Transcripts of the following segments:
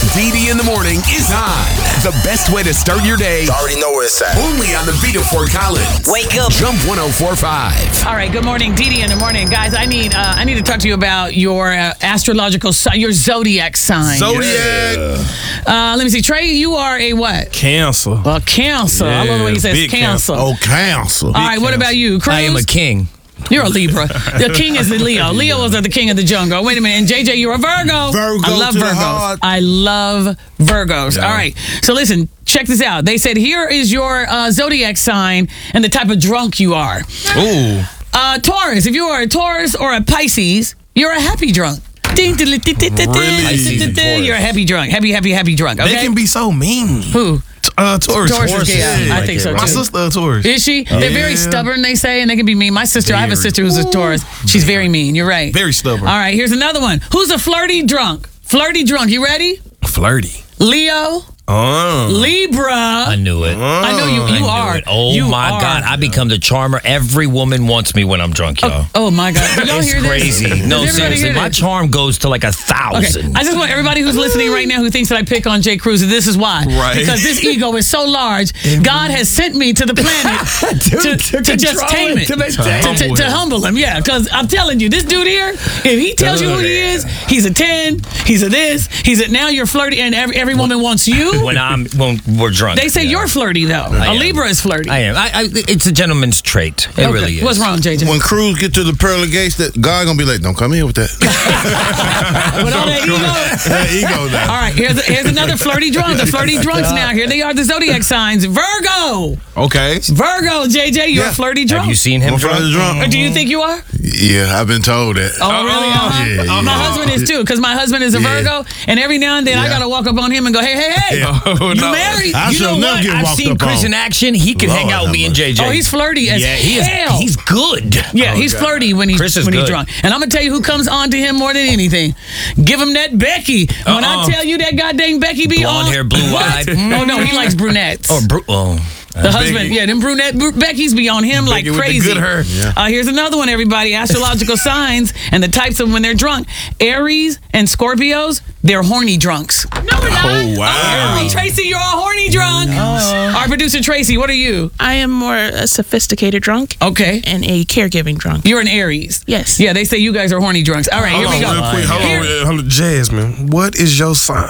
DD in the morning is on. The best way to start your day. You already know where it's at. Only on the beat of Fort Collins. Wake up. Jump 104.5. All right, good morning, DD in the morning. Guys, I need to talk to you about your astrological sign, your zodiac sign. Zodiac. Let me see. Trey, you are a what? Cancer. A Cancer. I love the way he says big Cancer. Oh, Cancer. All right, what about you, Cruz? I am a king. You're a Libra. The king is the Leo. Leo is the king of the jungle. Wait a minute. And JJ, you're a Virgo. Virgo I love to the Virgos. heart. I love Virgos. Yeah. All right. So listen, check this out. They said here is your zodiac sign and the type of drunk you are. Ooh. Taurus. If you are a Taurus or a Pisces, you're a happy drunk. Ding, ding, ding, ding, ding, ding, ding, ding. You're a happy drunk. Happy drunk. Okay? They can be so mean. Who? Taurus. Taurus, yeah, I think so, My too. sister a Taurus. Is she? They're very stubborn, they say, and they can be mean. My sister, I have a sister who's a Taurus. She's very mean. You're right. Very stubborn. All right, here's another one. Who's a flirty drunk? Flirty drunk. You ready? Flirty. Leo. Libra. I knew it. I know you I knew are. it. Oh You my are. God! I become the charmer. Every woman wants me when I'm drunk, y'all. Oh my God. Did y'all It's hear this? crazy. Does No, everybody seriously, hear my this? charm goes to like 1,000. Okay. I just want everybody who's listening right now who thinks that I pick on Jay Cruz, this is why. Right. Because this ego is so large, God has sent me to the planet to just tame it. To humble him, yeah. Because I'm telling you, this dude here, if he tells you who he is, he's a 10, he's a this, he's a now you're flirty, and every woman wants you. when we're drunk. They say you're flirty, though. A am. Libra is flirty. I am. It's a gentleman's trait. It Okay. really is. What's wrong, JJ? When Cruz get to the pearly gates, that God gonna be like, "Don't come here with that." With all that ego. That ego now. All right, here's another flirty drunk. The flirty drunks now. Here they are, the zodiac signs. Virgo. Okay. Virgo, JJ, you're a flirty drunk. Have you seen him I'm flirty drunk? drunk. Do you think you are? Yeah, I've been told that. Oh, really? Yeah. My husband is too, because my husband is a Virgo, and every now and then I Yeah. gotta walk up on him and go, hey, Oh, you no. married? I You should know never what? get I've walked seen up Chris on. in action. He can hang Lord out with me and have JJ. Oh, he's flirty as yeah, he is. hell. He's good. Yeah, he's flirty when Chris is he's good. drunk. And I'm gonna tell you who comes on to him more than anything. Give him that Becky. When I tell you that goddamn Becky be Blonde on hair, blue-eyed. Oh no, he likes brunettes. The husband, yeah, them brunette Becky's be on him like Becky with the crazy. good hair. Here's another one, everybody. Astrological signs and the types of when they're drunk. Aries and Scorpios, they're horny drunks. No, we're not. Oh, wow. Tracy, you're a horny drunk. Our producer Tracy, what are you? I am more a sophisticated drunk Okay. and a caregiving drunk. You're an Aries. Yes. Yeah, they say you guys are horny drunks. All right, here we go. Real quick. Hold on. Jasmine, what is your sign?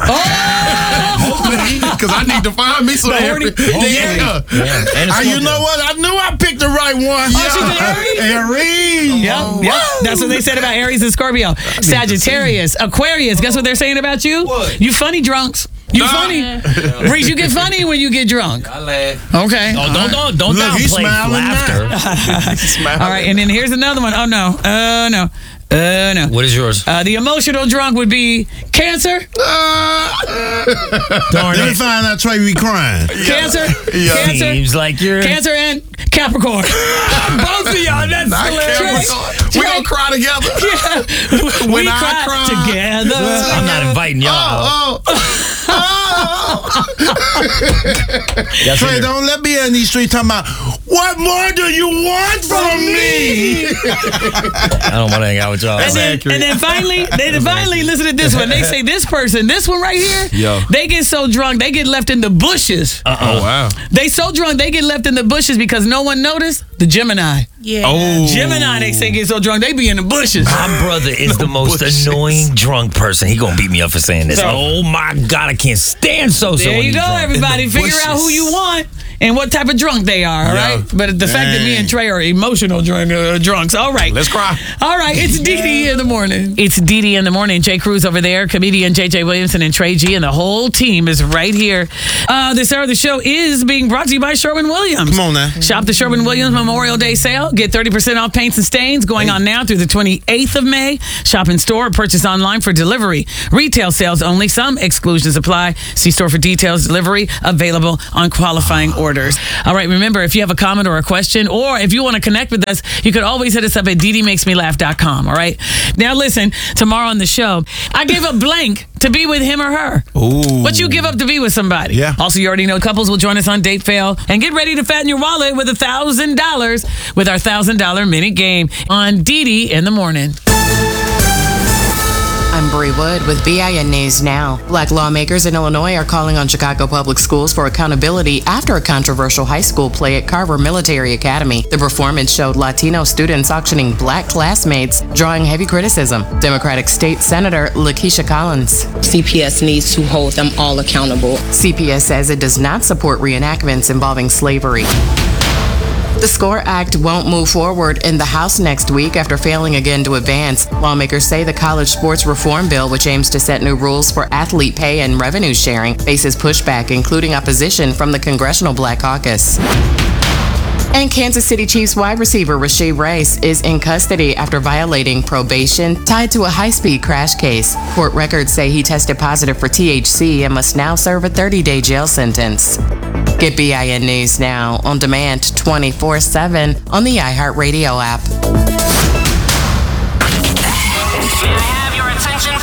Because I need to find me some horny- Yeah. You know what? I knew I picked the right one. Oh, she's an Aries? Yep. That's what they said about Aries and Scorpio. Sagittarius, Aquarius. Guess what they're saying about you? What? You funny drunks. You funny. Reese, you get funny when you get drunk. I laugh. Okay. Oh, don't Look, he's downplay smiling laughter. All right, and then here's another one. Oh, no. No. No. What is yours? The emotional drunk would be Cancer. Darn Let me it. find out Trey be crying. Cancer. Cancer. Seems like you're... Cancer and Capricorn. Both of y'all. That's hilarious. We gonna cry together. Yeah. We I cry cry. together. I'm not inviting y'all. That's Trey, it. don't let me in these streets talking about what more do you want from me? I don't want to hang out with y'all. And then finally, listen to this one. They say this one right here, Yo. they get so drunk, they get left in the bushes. Oh, wow. They so drunk, they get left in the bushes because no one noticed. The Gemini. Yeah. Oh. Gemini, they say, get so drunk, they be in the bushes. My brother is the most annoying drunk person. He gonna beat me up for saying this. So- Oh my God, I can't stand so. There when you he's go, drunk. everybody. Figure out who you want and what type of drunk they are, all right? But the fact that me and Trey are emotional drunks, all right. Let's cry. All right, it's DD in the morning. It's DD in the morning. Jay Cruz over there, comedian JJ Williamson and Trey G, and the whole team is right here. This hour of the show is being brought to you by Sherwin-Williams. Come on now. Shop the Sherwin-Williams Memorial Day sale. Get 30% off paints and stains going on now through the 28th of May. Shop in store or purchase online for delivery. Retail sales only. Some exclusions apply. See store for details. Delivery available on qualifying orders. All right, remember, if you have a comment or a question, or if you want to connect with us, you could always hit us up at ddmakesmelaugh.com. All right? Now listen, tomorrow on the show, I gave up blank to be with him or her. Ooh. What you give up to be with somebody. Yeah. Also, you already know couples will join us on Date Fail. And get ready to fatten your wallet with $1,000 with our $1,000 minute game on DD in the morning. I I'm Bree Wood with BIN News Now. Black lawmakers in Illinois are calling on Chicago Public Schools for accountability after a controversial high school play at Carver Military Academy. The performance showed Latino students auctioning black classmates, drawing heavy criticism. Democratic State Senator Lakeisha Collins. CPS needs to hold them all accountable. CPS says it does not support reenactments involving slavery. The SCORE Act won't move forward in the House next week after failing again to advance. Lawmakers say the college sports reform bill, which aims to set new rules for athlete pay and revenue sharing, faces pushback, including opposition from the Congressional Black Caucus. And Kansas City Chiefs wide receiver Rashee Rice is in custody after violating probation tied to a high-speed crash case. Court records say he tested positive for THC and must now serve a 30-day jail sentence. Get BIN News Now on demand 24/7 on the iHeartRadio app.